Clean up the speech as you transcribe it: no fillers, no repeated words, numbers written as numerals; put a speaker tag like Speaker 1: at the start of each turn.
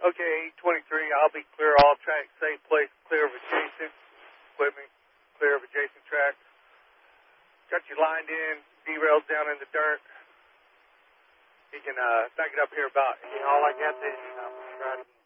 Speaker 1: Okay, 823, I'll be clear all tracks, safe place, clear of adjacent equipment, clear of adjacent tracks. Got you lined in, derails down in the dirt. He can back it up here about.
Speaker 2: All I got is I'm trying to